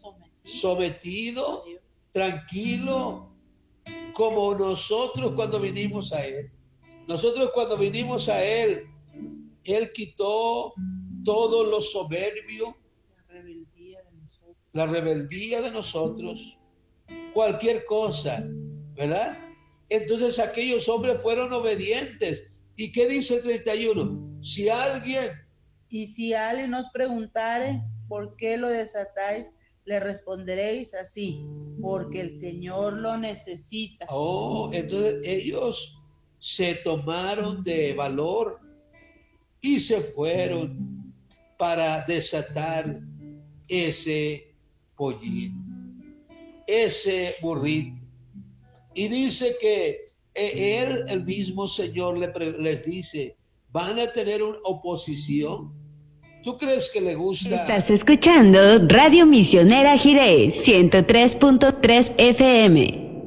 sometido, tranquilo, como nosotros cuando vinimos a Él. Nosotros cuando vinimos a Él, Él quitó todo lo soberbio, la rebeldía de nosotros, cualquier cosa, ¿verdad? Entonces aquellos hombres fueron obedientes. ¿Y qué dice el 31? Si alguien nos preguntare por qué lo desatáis, le responderéis así, porque el Señor lo necesita. Entonces ellos se tomaron de valor y se fueron para desatar ese pollín, ese burrito. Y dice que él, el mismo Señor, les dice, ¿van a tener una oposición? ¿Tú crees que le gusta? Estás escuchando Radio Misionera Jiré, 103.3 FM.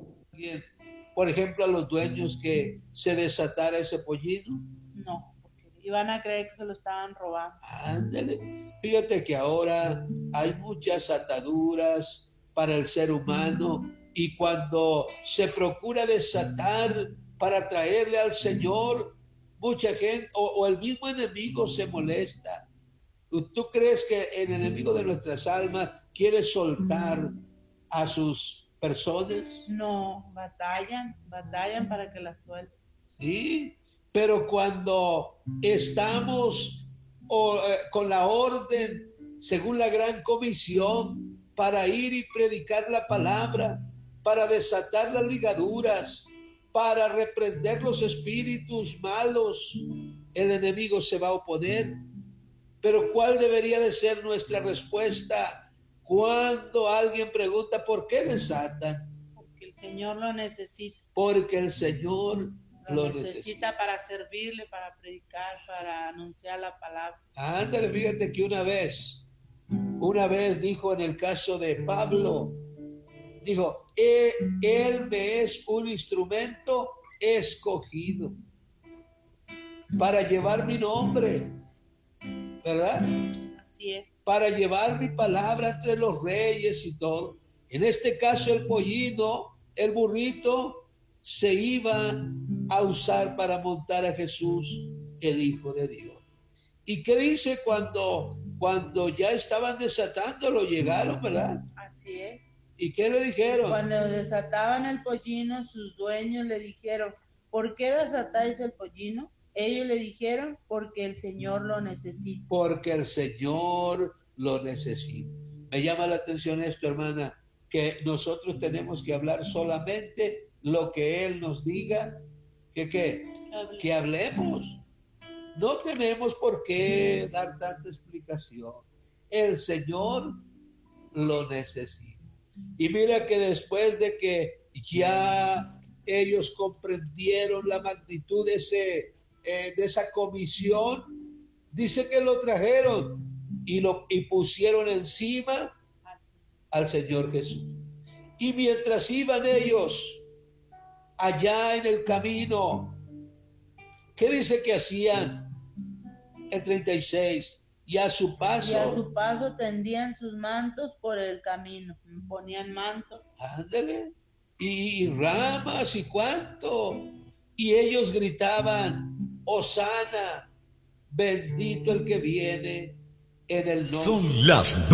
Por ejemplo, a los dueños que se desatara ese pollino. No, porque iban a creer que se lo estaban robando. Ándale. Fíjate que ahora hay muchas ataduras para el ser humano y cuando se procura desatar para traerle al Señor, mucha gente o el mismo enemigo se molesta. ¿Tú crees que el enemigo de nuestras almas quiere soltar a sus personas? No, batallan para que las suelten. Sí, pero cuando estamos con la orden, según la gran comisión, para ir y predicar la palabra, para desatar las ligaduras, para reprender los espíritus malos, el enemigo se va a oponer. Pero ¿cuál debería de ser nuestra respuesta cuando alguien pregunta por qué desatan? Porque el Señor lo necesita. Porque el Señor lo necesita para servirle, para predicar, para anunciar la palabra. Ándale, fíjate que una vez dijo en el caso de Pablo, dijo, él me es un instrumento escogido para llevar mi nombre, ¿verdad? Así es. Para llevar mi palabra entre los reyes y todo. En este caso el pollino, el burrito, se iba a usar para montar a Jesús, el Hijo de Dios. ¿Y qué dice cuando ya estaban desatándolo? Llegaron, ¿verdad? Así es. ¿Y qué le dijeron? Cuando desataban el pollino, sus dueños le dijeron, ¿por qué desatáis el pollino? Ellos le dijeron, porque el Señor lo necesita. Porque el Señor lo necesita. Me llama la atención esto, hermana, que nosotros tenemos que hablar solamente lo que Él nos diga, que hablemos. No tenemos por qué dar tanta explicación. El Señor lo necesita. Y mira que después de que ya ellos comprendieron la magnitud de esa comisión, dice que lo trajeron y pusieron encima al Señor Jesús. Y mientras iban ellos allá en el camino, ¿qué dice que hacían? El 36, y a su paso tendían sus mantos por el camino, ponían mantos. Ándale, y ramas y cuánto, y ellos gritaban, Hosana, bendito el que viene en el nombre. Son las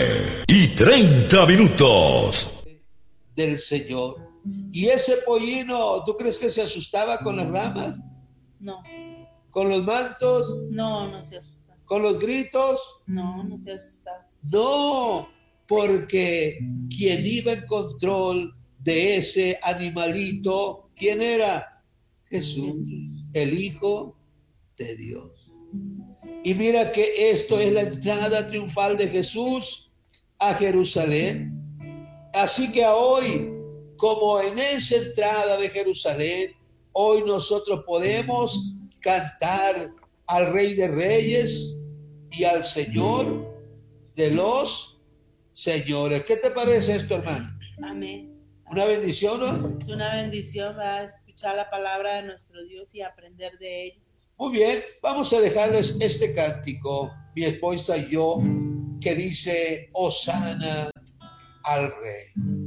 9:30 del Señor. Y ese pollino, ¿tú crees que se asustaba con las ramas? No. ¿Con los mantos? No, no se asustaba. ¿Con los gritos? No, no se asustaba. No, porque quien iba en control de ese animalito, ¿quién era? Jesús, el Hijo de Dios. Y mira que esto es la entrada triunfal de Jesús a Jerusalén. Así que hoy, como en esa entrada de Jerusalén, hoy nosotros podemos cantar al Rey de Reyes y al Señor de los señores. ¿Qué te parece esto, hermano? Amén. ¿Una bendición, no? Es una bendición, va a escuchar la palabra de nuestro Dios y aprender de ella. Muy bien, vamos a dejarles este cántico, mi esposa y yo, que dice, Hosana, al Rey.